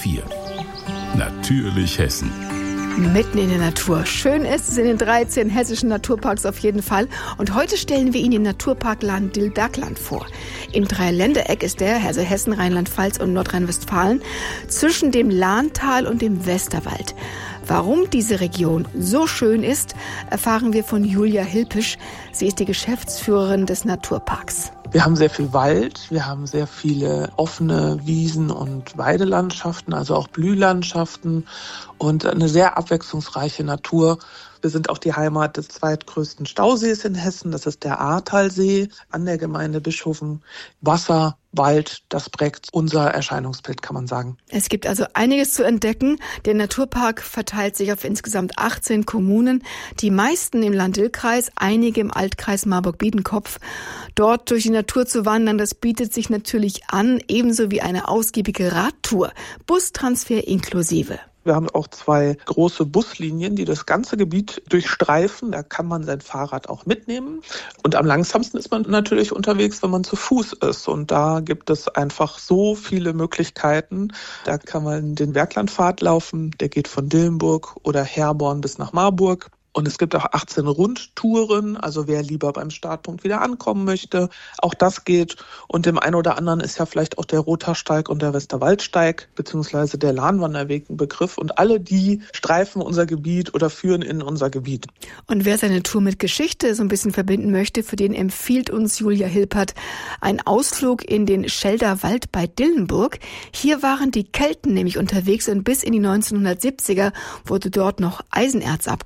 4. Natürlich Hessen. Mitten in der Natur. Schön ist es in den 13 hessischen Naturparks auf jeden Fall. Und heute stellen wir Ihnen den Naturpark Lahn-Dill-Bergland vor. Im Dreiländereck ist der, also Hessen, Rheinland-Pfalz und Nordrhein-Westfalen, zwischen dem Lahntal und dem Westerwald. Warum diese Region so schön ist, erfahren wir von Julia Hilpisch. Sie ist die Geschäftsführerin des Naturparks. Wir haben sehr viel Wald, wir haben sehr viele offene Wiesen- und Weidelandschaften, also auch Blühlandschaften und eine sehr abwechslungsreiche Natur. Wir sind auch die Heimat des zweitgrößten Stausees in Hessen, das ist der Ahrtalsee an der Gemeinde Bischoften. Wasser, Wald, das prägt unser Erscheinungsbild, kann man sagen. Es gibt also einiges zu entdecken. Der Naturpark verteilt sich auf insgesamt 18 Kommunen, die meisten im Lahn-Dill-Kreis, einige im Altkreis Marburg-Biedenkopf. Dort durch die Natur zu wandern, das bietet sich natürlich an, ebenso wie eine ausgiebige Radtour, Bustransfer inklusive. Wir haben auch 2 große Buslinien, die das ganze Gebiet durchstreifen. Da kann man sein Fahrrad auch mitnehmen. Und am langsamsten ist man natürlich unterwegs, wenn man zu Fuß ist. Und da gibt es einfach so viele Möglichkeiten. Da kann man den Berglandpfad laufen. Der geht von Dillenburg oder Herborn bis nach Marburg. Und es gibt auch 18 Rundtouren, also wer lieber beim Startpunkt wieder ankommen möchte, auch das geht. Und dem einen oder anderen ist ja vielleicht auch der Rothaarsteig und der Westerwaldsteig beziehungsweise der Lahnwanderweg ein Begriff. Und alle die streifen unser Gebiet oder führen in unser Gebiet. Und wer seine Tour mit Geschichte so ein bisschen verbinden möchte, für den empfiehlt uns Julia Hilpert ein Ausflug in den Schelder Wald bei Dillenburg. Hier waren die Kelten nämlich unterwegs und bis in die 1970er wurde dort noch Eisenerz abgebaut.